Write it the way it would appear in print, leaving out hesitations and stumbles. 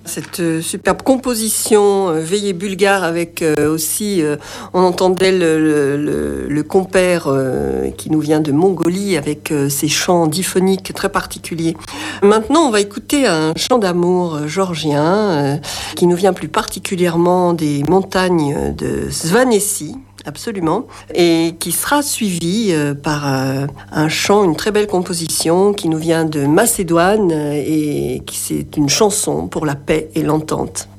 Cette superbe composition veillée bulgare avec aussi, on entendait le compère qui nous vient de Mongolie avec ses chants diphoniques très particuliers. Maintenant, on va écouter un chant d'amour georgien qui nous vient plus particulièrement des montagnes de Svanesi. Absolument, et qui sera suivi par un chant, une très belle composition qui nous vient de Macédoine et qui c'est une chanson pour la paix et l'entente.